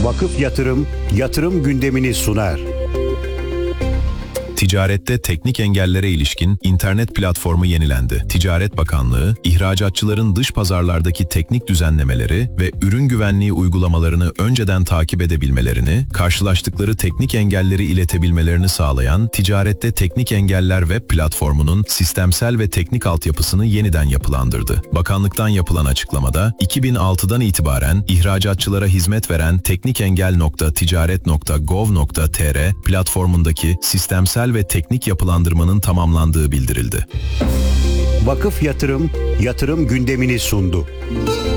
Vakıf Yatırım, yatırım gündemini sunar. Ticarette teknik engellere ilişkin internet platformu yenilendi. Ticaret Bakanlığı, ihracatçıların dış pazarlardaki teknik düzenlemeleri ve ürün güvenliği uygulamalarını önceden takip edebilmelerini, karşılaştıkları teknik engelleri iletebilmelerini sağlayan Ticarette Teknik Engeller web platformunun sistemsel ve teknik altyapısını yeniden yapılandırdı. Bakanlıktan yapılan açıklamada, 2006'dan itibaren ihracatçılara hizmet veren teknikengel.ticaret.gov.tr platformundaki sistemsel ve teknik yapılandırmanın tamamlandığı bildirildi. Vakıf Yatırım, yatırım gündemini sundu.